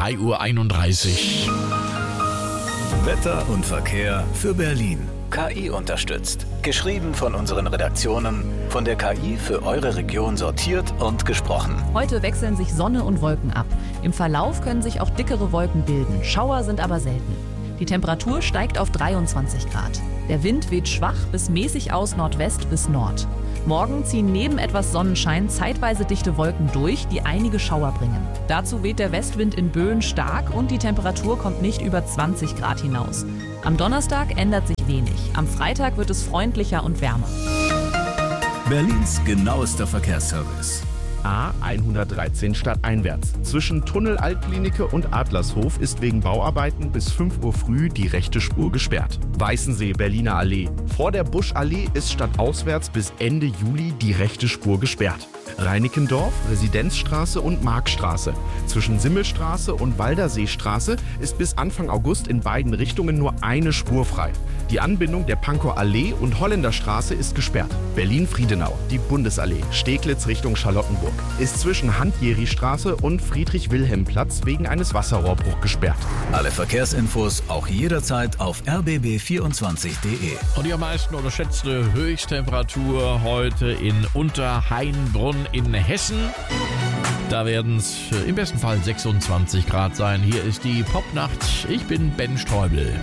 3:31 Uhr. Wetter und Verkehr für Berlin. KI unterstützt. Geschrieben von unseren Redaktionen, von der KI für eure Region sortiert und gesprochen. Heute wechseln sich Sonne und Wolken ab. Im Verlauf können sich auch dickere Wolken bilden. Schauer sind aber selten. Die Temperatur steigt auf 23 Grad. Der Wind weht schwach bis mäßig aus Nordwest bis Nord. Morgen ziehen neben etwas Sonnenschein zeitweise dichte Wolken durch, die einige Schauer bringen. Dazu weht der Westwind in Böen stark und die Temperatur kommt nicht über 20 Grad hinaus. Am Donnerstag ändert sich wenig. Am Freitag wird es freundlicher und wärmer. Berlins genauester Verkehrsservice. A113 stadteinwärts. Zwischen Tunnel Altklinike und Adlershof ist wegen Bauarbeiten bis 5 Uhr früh die rechte Spur gesperrt. Weißensee, Berliner Allee. Vor der Buschallee ist stadtauswärts bis Ende Juli die rechte Spur gesperrt. Reinickendorf, Residenzstraße und Markstraße. Zwischen Simmelstraße und Walderseestraße ist bis Anfang August in beiden Richtungen nur eine Spur frei. Die Anbindung der Pankower Allee und Holländerstraße ist gesperrt. Berlin-Friedenau, die Bundesallee, Steglitz Richtung Charlottenburg, ist zwischen Hand-Jeri-Straße und Friedrich-Wilhelm-Platz wegen eines Wasserrohrbruchs gesperrt. Alle Verkehrsinfos auch jederzeit auf rbb24.de. Und die am meisten unterschätzte Höchsttemperatur heute in Unterhainbrunn in Hessen. Da werden es im besten Fall 26 Grad sein. Hier ist die Popnacht. Ich bin Ben Streubel.